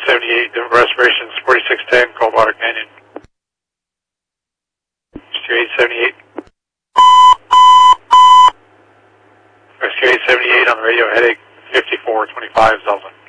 878, the restorations 4610, Coldwater Canyon. Rescue 878. Rescue 878 on the radio, headache 5425, Zelda.